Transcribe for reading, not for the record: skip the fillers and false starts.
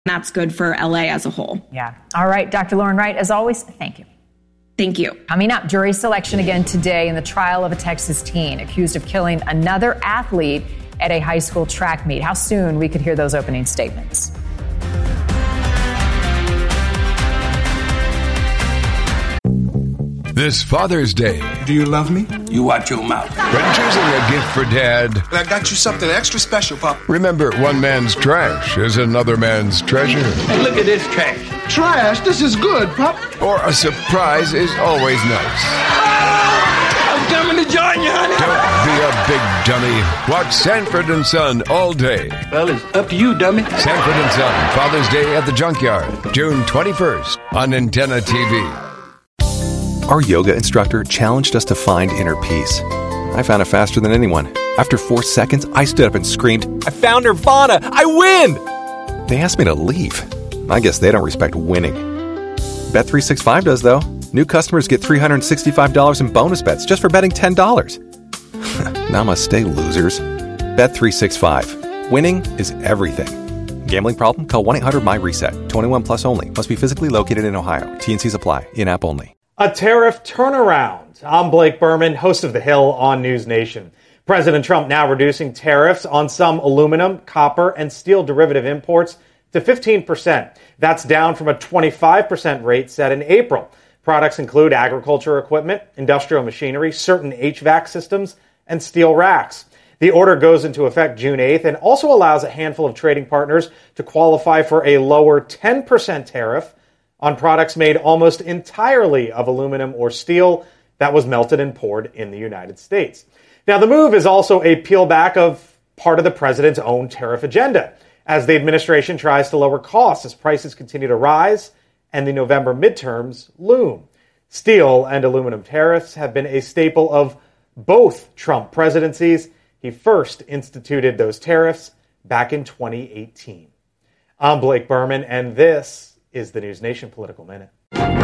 That's good for LA as a whole. Yeah. All right, Dr. Lauren Wright, as always, thank you. Thank you. Coming up, jury selection again today in the trial of a Texas teen accused of killing another athlete at a high school track meet. How soon we could hear those opening statements. This Father's Day. Do you love me? You watch your mouth. When choosing a gift for Dad, I got you something extra special, Pop. remember one man's trash is another man's treasure. Hey, look at this trash. Trash? This is good, Pop. Or a surprise is always nice. I'm coming to join you, honey. Don't be a big dummy. Watch Sanford and Son all day. Well, it's up to you, dummy. Sanford and Son, Father's Day at the Junkyard, June 21st on Antenna TV. Our yoga instructor challenged us to find inner peace. I found it faster than anyone. After 4 seconds, I stood up and screamed, "I found Nirvana! I win!" They asked me to leave. I guess they don't respect winning. Bet365 does, though. New customers get $365 in bonus bets just for betting $10. Namaste, losers. Bet365. Winning is everything. Gambling problem? Call 1-800-MY-RESET. 21 plus only. Must be physically located in Ohio. T&Cs apply. In-app only. A tariff turnaround. I'm Blake Berman, host of The Hill on News Nation. President Trump now reducing tariffs on some aluminum, copper, and steel derivative imports to 15%. That's down from a 25% rate set in April. Products include agriculture equipment, industrial machinery, certain HVAC systems, and steel racks. The order goes into effect June 8th and also allows a handful of trading partners to qualify for a lower 10% tariff on products made almost entirely of aluminum or steel that was melted and poured in the United States. Now, the move is also a peelback of part of the president's own tariff agenda, as the administration tries to lower costs as prices continue to rise and the November midterms loom. Steel and aluminum tariffs have been a staple of both Trump presidencies. He first instituted those tariffs back in 2018. I'm Blake Berman, and this is the News Nation Political Minute.